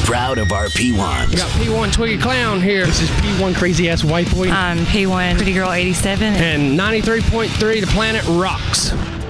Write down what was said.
proud of our P1s. We got P1 Twiggy Clown here. This is P1 Crazy Ass White Boy. I'm P1 Pretty Girl 87. And 93.3 The Planet Rocks.